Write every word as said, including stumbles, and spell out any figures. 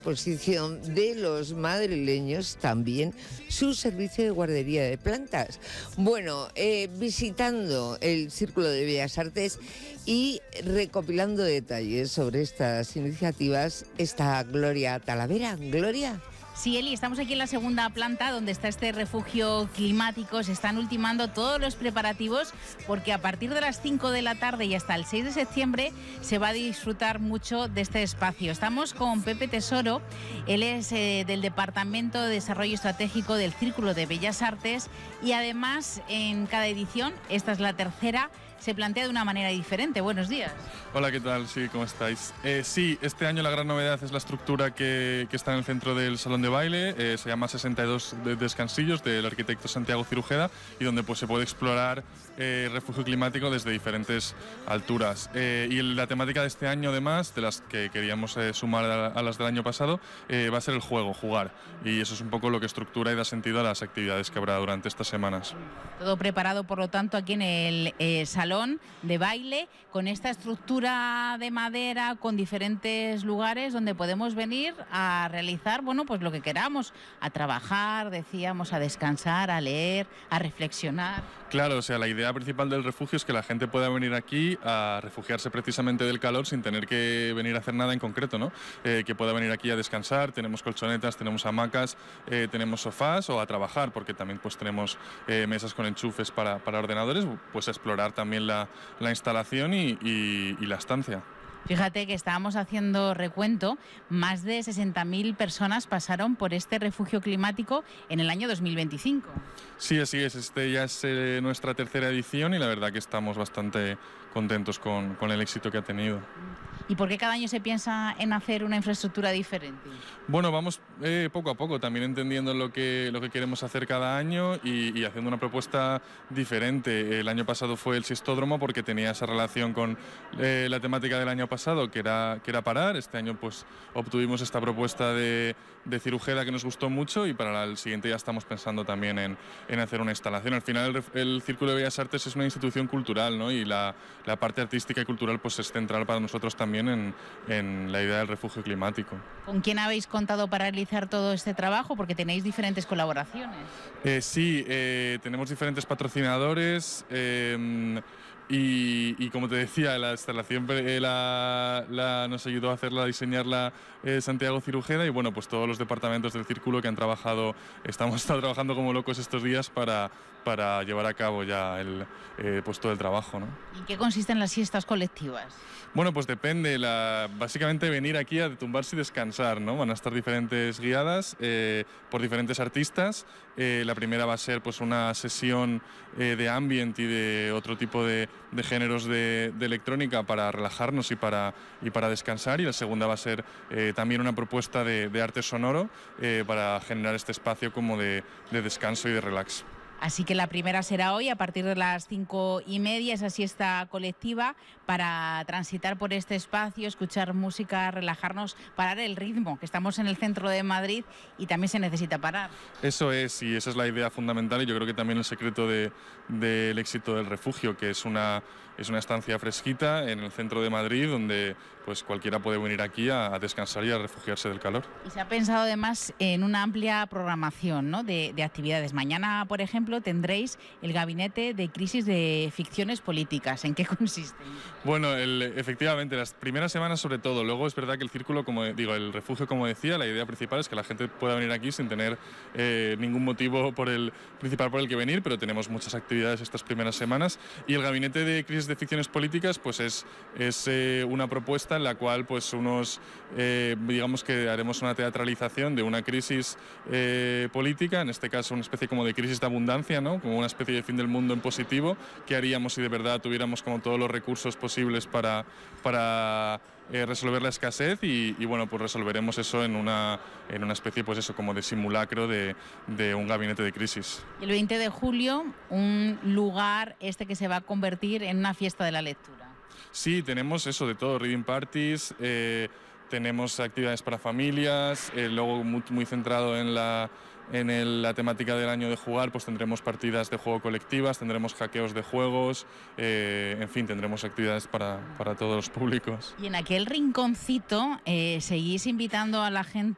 Posición de los madrileños también su servicio de guardería de plantas. Bueno, eh, visitando el Círculo de Bellas Artes y recopilando detalles sobre estas iniciativas está Gloria Talavera. Gloria. Sí, Eli, estamos aquí en la segunda planta donde está este refugio climático. Se están ultimando todos los preparativos porque a partir de las cinco de la tarde y hasta el seis de septiembre se va a disfrutar mucho de este espacio. Estamos con Pepe Tesoro, él es eh, del Departamento de Desarrollo Estratégico del Círculo de Bellas Artes y además en cada edición, esta es la tercera, se plantea de una manera diferente. Buenos días. Hola, ¿qué tal? Sí, ¿cómo estáis? Eh, sí, este año la gran novedad es la estructura que, que está en el centro del salón de baile. Eh, se llama sesenta y dos descansillos del arquitecto Santiago Cirujeda y donde pues, se puede explorar eh, refugio climático desde diferentes alturas. Eh, y la temática de este año, además, de las que queríamos eh, sumar a, a las del año pasado, eh, va a ser el juego, jugar. Y eso es un poco lo que estructura y da sentido a las actividades que habrá durante estas semanas. Todo preparado, por lo tanto, aquí en el eh, salón de baile, con esta estructura de madera, con diferentes lugares donde podemos venir a realizar, bueno, pues lo que queramos, a trabajar, decíamos, a descansar, a leer, a reflexionar. Claro, o sea, la idea principal del refugio es que la gente pueda venir aquí a refugiarse precisamente del calor sin tener que venir a hacer nada en concreto, ¿no? Eh, que pueda venir aquí a descansar, tenemos colchonetas, tenemos hamacas, eh, tenemos sofás o a trabajar, porque también pues tenemos eh, mesas con enchufes para, para ordenadores, pues a explorar también la, la instalación y, y, y la estancia. Fíjate que estábamos haciendo recuento, más de sesenta mil personas pasaron por este refugio climático en el año dos mil veinticinco. Sí, así es, este ya es eh, nuestra tercera edición y la verdad que estamos bastante contentos con, con el éxito que ha tenido. ¿Y por qué cada año se piensa en hacer una infraestructura diferente? Bueno, vamos eh, poco a poco, también entendiendo lo que, lo que queremos hacer cada año y, y haciendo una propuesta diferente. El año pasado fue el Sistódromo porque tenía esa relación con eh, la temática del año pasado, que era, que era parar. Este año pues obtuvimos esta propuesta de, de Cirujeda que nos gustó mucho y para el siguiente ya estamos pensando también en, en hacer una instalación. Al final el, el Círculo de Bellas Artes es una institución cultural, ¿no? Y la, la parte artística y cultural pues es central para nosotros también en, en la idea del refugio climático. ¿Con quién habéis contado para realizar todo este trabajo? Porque tenéis diferentes colaboraciones. Eh, sí, eh, tenemos diferentes patrocinadores. Eh, Y, y como te decía, la instalación eh, la, la, nos ayudó a hacerla, a diseñarla eh, Santiago Cirujeda y bueno, pues todos los departamentos del Círculo que han trabajado, estamos estado trabajando como locos estos días para, para llevar a cabo ya el, eh, pues todo el trabajo, ¿no? ¿Y qué consisten las siestas colectivas? Bueno, pues depende, la, básicamente venir aquí a tumbarse y descansar, ¿no? Van a estar diferentes guiadas eh, por diferentes artistas. Eh, la primera va a ser pues una sesión eh, de ambient y de otro tipo de, de géneros de, de electrónica para relajarnos y para, y para descansar, y la segunda va a ser eh, también una propuesta de, de arte sonoro eh, para generar este espacio como de, de descanso y de relax. Así que la primera será hoy a partir de las cinco y media, esa siesta colectiva para transitar por este espacio, escuchar música, relajarnos, parar el ritmo, que estamos en el centro de Madrid y también se necesita parar. Eso es, y esa es la idea fundamental y yo creo que también el secreto de, del éxito del refugio, que es una, es una estancia fresquita en el centro de Madrid donde pues cualquiera puede venir aquí a, a descansar y a refugiarse del calor. Y se ha pensado además en una amplia programación, ¿no? de, de actividades. Mañana, por ejemplo, tendréis el Gabinete de Crisis de Ficciones Políticas. ¿En qué consiste? Bueno, el, efectivamente, las primeras semanas sobre todo. Luego es verdad que el círculo, como digo, el refugio, como decía, la idea principal es que la gente pueda venir aquí sin tener eh, ningún motivo por el principal por el que venir, pero tenemos muchas actividades estas primeras semanas. Y el Gabinete de Crisis de Ficciones Políticas pues es, es eh, una propuesta en la cual pues unos, eh, digamos que haremos una teatralización de una crisis eh, política, en este caso una especie como de crisis de abundancia, ¿no? Como una especie de fin del mundo en positivo. ¿Qué haríamos si de verdad tuviéramos como todos los recursos posibles para, para eh, resolver la escasez? Y, y bueno, pues resolveremos eso en una, en una especie pues eso, como de simulacro de, de un gabinete de crisis. El veinte de julio, un lugar este que se va a convertir en una fiesta de la lectura. Sí, tenemos eso de todo, reading parties, eh, tenemos actividades para familias, eh, luego muy, muy centrado en la, en el, la temática del año de jugar, pues tendremos partidas de juego colectivas, tendremos hackeos de juegos, eh, en fin, tendremos actividades para, para todos los públicos. Y en aquel rinconcito eh, seguís invitando a la gente